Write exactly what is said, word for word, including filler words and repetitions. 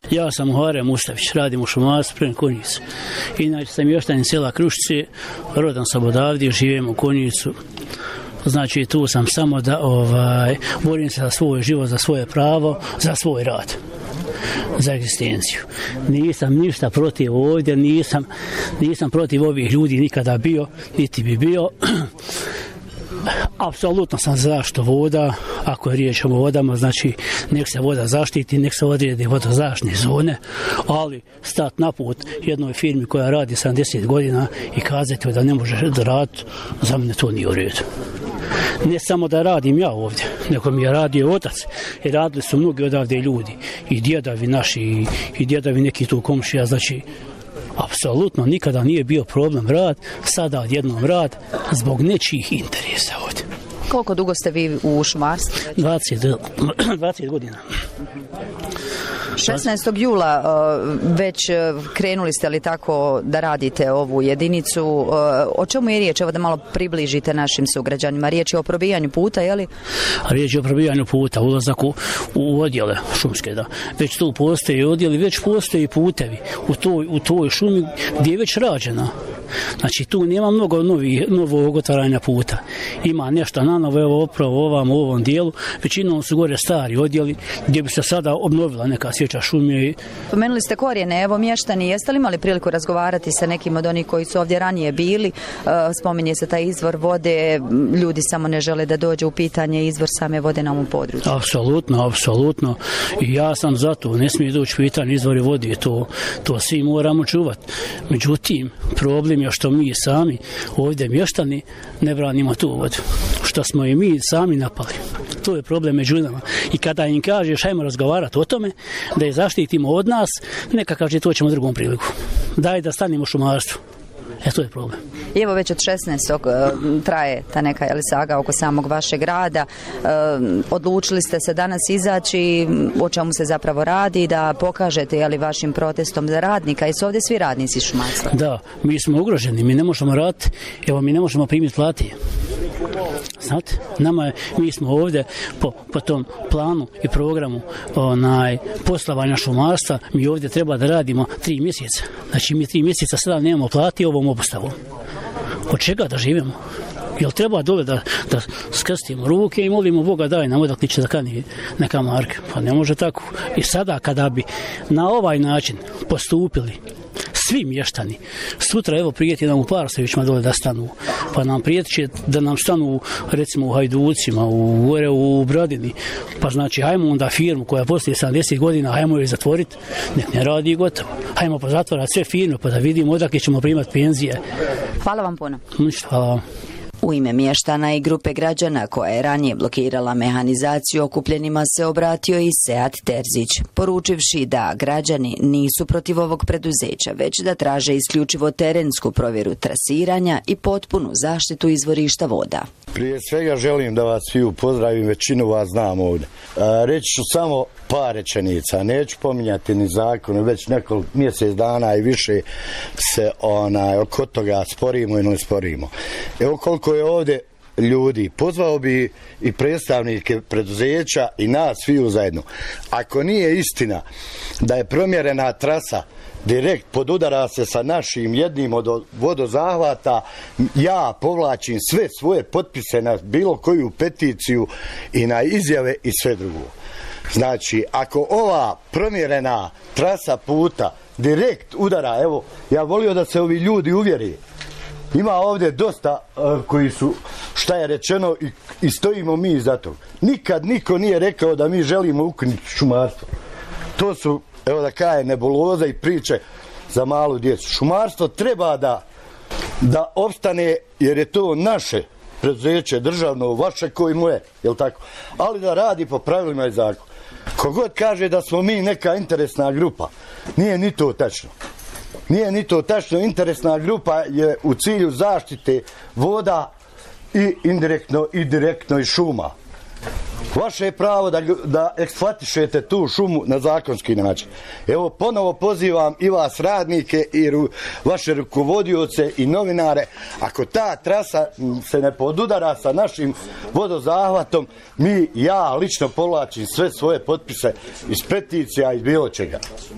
Ja sam Muharrem Mustavić, radim u šumarstvu prema Konjicu. Inače sam mještanin sela Krušice, rodan sam odavde, živim u Konjicu. Znači tu sam samo da ovaj, borim se za svoj život, za svoje pravo, za svoj rad, za egzistenciju. Nisam ništa protiv ovdje, nisam, nisam protiv ovih ljudi nikada bio, niti bi bio. Apsolutno sam za zaštitu voda, ako je riječ o vodama, znači nek se voda zaštiti, nek se odredi vodozaštitne zone, ali stat na put jednoj firmi koja radi sedamdeset godina i kazati da ne može da raditi, za mene to nije u redu. Ne samo da radim ja ovdje, nego mi je radio otac i radili su mnogi odavde ljudi, i djedavi naši, i, i djedavi neki tu komšija, znači apsolutno nikada nije bio problem rad, sada odjednom rad zbog nečijih interesa ovdje. Koliko dugo ste vi u šumarstvu? dvadeset, dvadeset godina. šesnaestog jula već krenuli ste li tako da radite ovu jedinicu. O čemu je riječ? Evo da malo približite našim sugrađanima. Riječ je o probijanju puta, je li? Riječ je o probijanju puta, ulazak u, u odjele šumske, da. Već tu postoje odjeli, već postoje putevi u toj, u toj šumi gdje je već rađena. Znači tu nema mnogo novi, novog otvaranja puta. Ima nešto na novo, evo opravo ovam, u ovom dijelu. Većinom su gore stari odjeli gdje bi se sada obnovila neka sjeća šume. Pomenuli ste korijene, evo mještani, jeste li imali priliku razgovarati sa nekim od onih koji su ovdje ranije bili? Spominje se taj izvor vode, ljudi samo ne žele da dođe u pitanje izvor same vode na ovom području. Apsolutno, apsolutno. I ja sam za to, ne smije doći pitanje izvori vode, to, to svi moramo čuvati. Međutim, problem je što mi sami ovdje mještani ne branimo tu vodu, što smo i mi sami napali. To je problem među nama. I kada im kažeš hajmo razgovarati o tome, da je zaštitimo od nas, neka kaže to ćemo drugom priliku. Daj da stanemo u šumarstvu. E, to je problem. I evo već od šesnaestog traje ta neka jeli, saga oko samog vašeg rada. E, odlučili ste se danas izaći, o čemu se zapravo radi, da pokažete jeli, vašim protestom za radnika. I su ovdje svi radnici šumarstva? Da, mi smo ugroženi, mi ne možemo raditi, evo mi ne možemo primiti platije. Znate, nama je, mi smo ovdje po, po tom planu i programu onaj, poslovanja šumarstva, mi ovdje treba da radimo tri mjeseca. Znači mi tri mjeseca sada nemamo plati ovom obustavom. Od čega da živimo? Jel treba dole da, da skrstimo ruke i molimo Boga daj nam odakle će da kani neka marka? Pa ne može tako. I sada kada bi na ovaj način postupili svi mještani, sutra evo prijeti nam u Parasovićima dole da stanu, pa nam prijeti će da nam stanu recimo u Hajducima, u gore u Bradini, pa znači hajmo onda firmu koja poslije sedamdeset godina, hajmo je zatvoriti, nek ne radi i gotovo. Hajmo pa zatvorati sve firme pa da vidimo odakle ćemo primati penzije. Hvala vam puno. Ništa, hvala vam. U ime mještana i grupe građana koja je ranije blokirala mehanizaciju okupljenima se obratio i Sead Terzić, poručivši da građani nisu protiv ovog preduzeća, već da traže isključivo terensku provjeru trasiranja i potpunu zaštitu izvorišta voda. Prije svega želim da vas svi pozdravim, većinu vas znam ovdje. A, reći ću samo par rečenica, neću pominjati ni zakon, već nekoliko mjesec dana i više se onaj, oko toga sporimo i ne sporimo. Evo koliko je ovdje ljudi, pozvao bi i predstavnike preduzeća i nas sviju zajedno. Ako nije istina da je promjerena trasa direkt podudara se sa našim jednim od vodozahvata, ja povlačim sve svoje potpise na bilo koju peticiju i na izjave i sve drugo. Znači, ako ova promjerena trasa puta direkt udara, evo, ja volio da se ovi ljudi uvjeri. Ima ovdje dosta uh, koji su, šta je rečeno, i, i stojimo mi za to. Nikad niko nije rekao da mi želimo ukinuti šumarstvo. To su, evo da kaje, nebuloza i priče za malu djecu. Šumarstvo treba da, da opstane jer je to naše preduzeće, državno, vaše koji moje, jel tako? Ali da radi po pravilima i zakonu. Kogod kaže da smo mi neka interesna grupa, nije ni to tačno. Nije ni to tačno. Interesna grupa je u cilju zaštite voda i indirektno i direktno i šuma. Vaše je pravo da, da eksploatišete tu šumu na zakonski način. Evo, ponovo pozivam i vas radnike i ru, vaše rukovodioce i novinare, ako ta trasa se ne podudara sa našim vodozahvatom, mi, ja lično povlačim sve svoje potpise iz peticija i bilo čega.